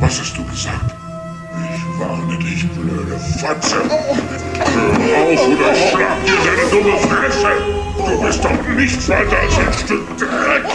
Was hast du gesagt? Ich warne dich, blöde Fotze. Hör auf oder ich schlag dir deine dumme Fresse. Du bist doch nichts weiter als ein Stück Dreck.